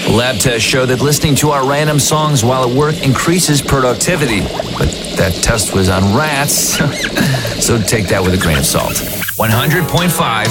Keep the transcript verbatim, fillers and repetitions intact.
Lab tests show that listening to our random songs while at work increases productivity. But that test was on rats, so take that with a grain of salt. one hundred point five